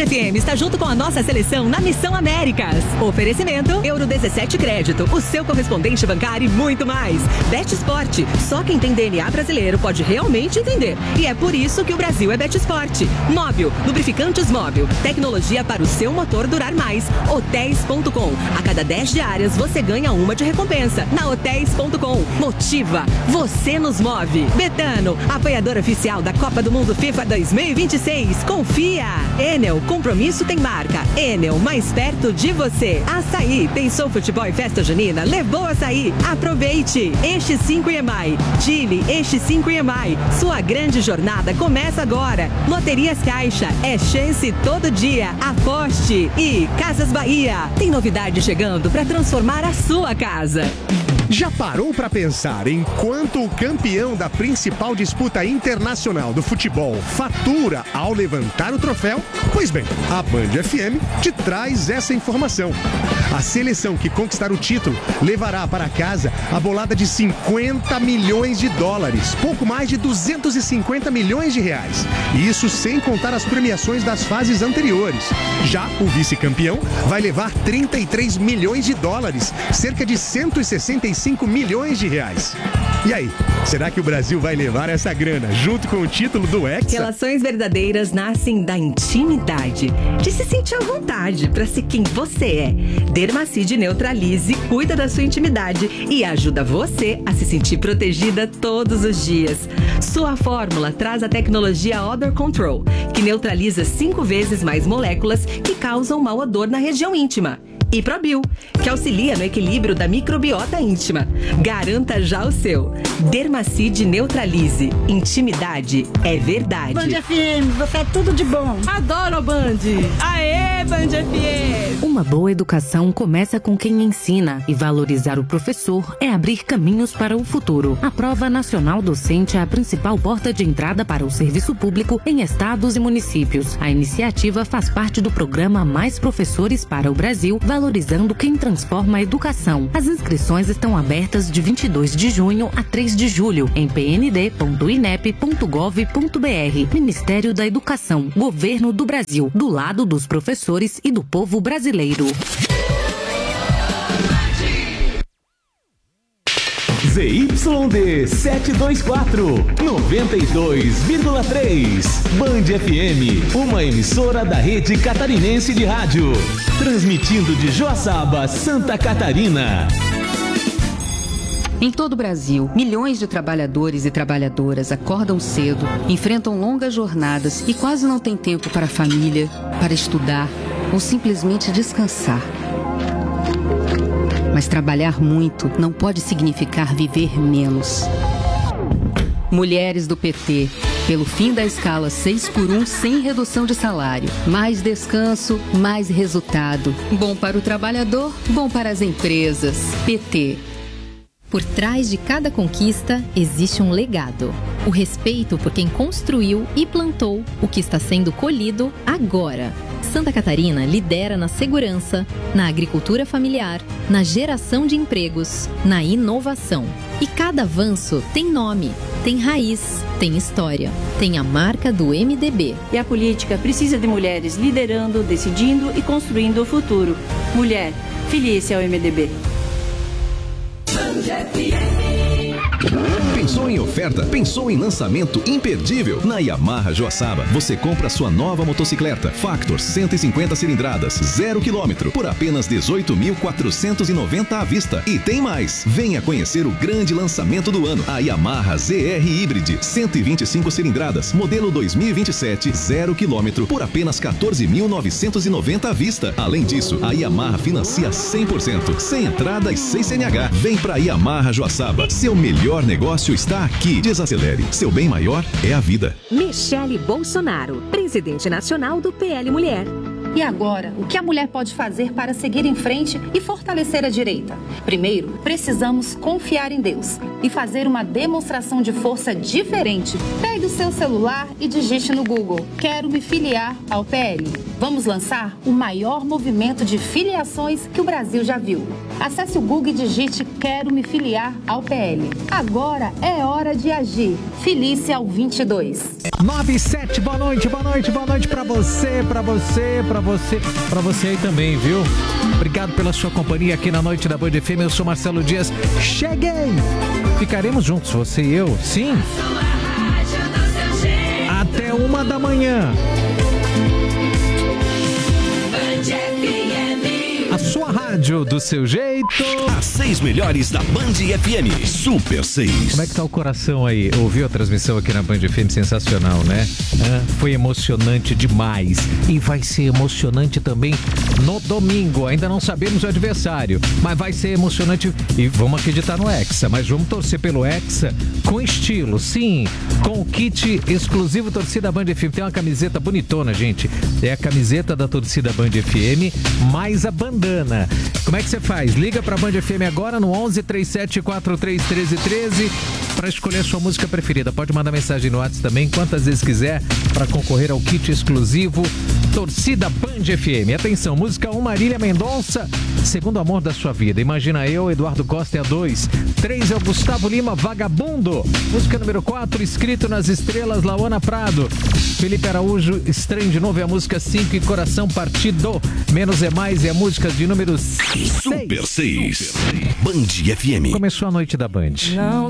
FM está junto com a nossa seleção na Missão Américas. Oferecimento Euro 17 Crédito, o seu correspondente bancário e muito mais. Bet Sport, só quem tem DNA brasileiro pode realmente entender. E é por isso que o Brasil é Bet Sport. Móvel, lubrificantes Móvel, tecnologia para o seu motor durar mais. Hotéis.com, a cada 10 diárias você ganha uma de recompensa. Na Hotéis.com, motiva, você nos move. Betano, apoiador oficial da Copa do Mundo FIFA 2026. Confia. Enel, compromisso tem marca. Enel, mais perto de você. Açaí, pensou futebol e festa junina? Levou açaí. Aproveite. Eixo 5 EMAI. Chile, Eixo 5 EMAI. Sua grande jornada começa agora. Loterias Caixa, é chance todo dia. Aposte. E Casas Bahia, tem novidade chegando para transformar a sua casa. Já parou para pensar em quanto o campeão da principal disputa internacional do futebol fatura ao levantar o troféu? Pois bem, a Band FM te traz essa informação. A seleção que conquistar o título levará para casa a bolada de 50 milhões de dólares, pouco mais de 250 milhões de reais. Isso sem contar as premiações das fases anteriores. Já o vice-campeão vai levar 33 milhões de dólares, cerca de 165 milhões de reais. E aí, será que o Brasil vai levar essa grana junto com o título do Hexa? Relações verdadeiras nascem da intimidade, de se sentir à vontade para ser quem você é. Dermacide Neutralize cuida da sua intimidade e ajuda você a se sentir protegida todos os dias. Sua fórmula traz a tecnologia Odor Control, que neutraliza 5 vezes mais moléculas que causam mau odor na região íntima. E Probil, que auxilia no equilíbrio da microbiota íntima. Garanta já o seu. Dermacide Neutralize. Intimidade é verdade. Band FM, você é tudo de bom. Adoro a Band. Aê, Band FM. Uma boa educação começa com quem ensina, e valorizar o professor é abrir caminhos para o futuro. A Prova Nacional Docente é a principal porta de entrada para o serviço público em estados e municípios. A iniciativa faz parte do programa Mais Professores para o Brasil, valorizando quem transforma a educação. As inscrições estão abertas de 22 de junho a 3 de julho em pnd.inep.gov.br. Ministério da Educação, Governo do Brasil, do lado dos professores e do povo brasileiro. ZYD 724, 92,3. Band FM, uma emissora da Rede Catarinense de Rádio. Transmitindo de Joaçaba, Santa Catarina. Em todo o Brasil, milhões de trabalhadores e trabalhadoras acordam cedo, enfrentam longas jornadas e quase não têm tempo para a família, para estudar ou simplesmente descansar. Mas trabalhar muito não pode significar viver menos. Mulheres do PT, pelo fim da escala 6x1 sem redução de salário. Mais descanso, mais resultado. Bom para o trabalhador, bom para as empresas. PT. Por trás de cada conquista existe um legado. O respeito por quem construiu e plantou o que está sendo colhido agora. Santa Catarina lidera na segurança, na agricultura familiar, na geração de empregos, na inovação. E cada avanço tem nome, tem raiz, tem história, tem a marca do MDB. E a política precisa de mulheres liderando, decidindo e construindo o futuro. Mulher, filie-se ao MDB. Pensou em oferta? Pensou em lançamento imperdível? Na Yamaha Joaçaba, você compra sua nova motocicleta Factor 150 cilindradas, 0 km, por apenas 18.490 à vista. E tem mais! Venha conhecer o grande lançamento do ano, a Yamaha ZR Hybrid, 125 cilindradas, modelo 2027, 0 km, por apenas 14.990 à vista. Além disso, a Yamaha financia 100%, sem entrada e sem CNH. Vem pra Yamaha Joaçaba, seu melhor negócio está aqui. Desacelere, seu bem maior é a vida. Michele Bolsonaro, presidente nacional do PL Mulher. E agora, o que a mulher pode fazer para seguir em frente e fortalecer a direita? Primeiro, precisamos confiar em Deus e fazer uma demonstração de força diferente. Pegue o seu celular e digite no Google: quero me filiar ao PL. Vamos lançar o maior movimento de filiações que o Brasil já viu. Acesse o Google e digite: quero me filiar ao PL. Agora é hora de agir. Filie-se ao 22. 9:07, boa noite pra você aí também, viu? Obrigado pela sua companhia aqui na Noite da Band FM. Eu sou Marcelo Dias. Cheguei! Ficaremos juntos, você e eu, sim. Até 1 da manhã. A sua rádio do seu jeito. As 6 melhores da Band FM. Super 6. Como é que tá o coração aí? Ouviu a transmissão aqui na Band FM? Sensacional, né? Foi emocionante demais. E vai ser emocionante também no domingo. Ainda não sabemos o adversário, mas vai ser emocionante. E vamos acreditar no Hexa. Mas vamos torcer pelo Hexa com estilo, sim. Com o kit exclusivo Torcida Band FM. Tem uma camiseta bonitona, gente. É a camiseta da Torcida Band FM, mais a bandana. Como é que você faz? Liga pra Band FM agora no 11 37 43 13 13 para escolher a sua música preferida. Pode mandar mensagem no WhatsApp também, quantas vezes quiser, para concorrer ao kit exclusivo Torcida Band FM. Atenção, música 1, Marília Mendonça, Segundo Amor da Sua Vida. Imagina Eu, Eduardo Costa é a 2. 3 é o Gustavo Lima, Vagabundo. Música número 4, Escrito nas Estrelas, Lauana Prado. Felipe Araújo, Estranho de Novo é a música 5 e Coração Partido. Menos é Mais é a música de número 6. Super 6. Band FM. Começou a noite da Band. Não